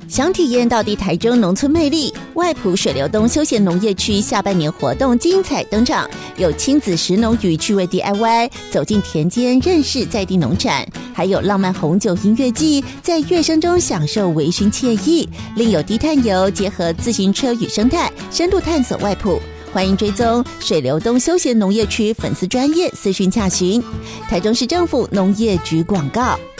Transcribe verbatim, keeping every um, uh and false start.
想体验到底台中农村魅力，外埔水流东休闲农业区下半年活动精彩登场，有亲子食农与趣味 D I Y， 走进田间认识在地农产，还有浪漫红酒音乐季，在乐声中享受微醺惬意，另有低碳游结合自行车与生态，深度探索外埔。欢迎追踪水流东休闲农业区粉丝专页私讯洽询。台中市政府农业局广告。